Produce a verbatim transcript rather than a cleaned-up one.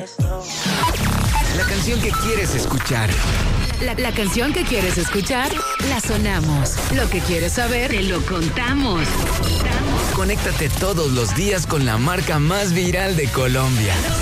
La canción que quieres escuchar. La, la canción que quieres escuchar, la sonamos. Lo que quieres saber, te lo contamos. Conéctate todos los días con la marca más viral de Colombia.